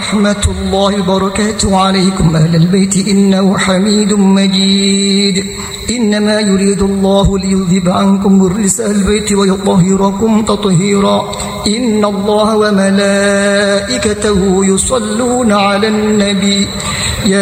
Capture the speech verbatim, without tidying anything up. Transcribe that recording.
ورحمة الله وبركاته عليكم أهل البيت إنه حميد مجيد. إنما يريد الله ليذهب عنكم الرجس أهل البيت ويطهركم تطهيرا. إن الله وملائكته يصلون على النبي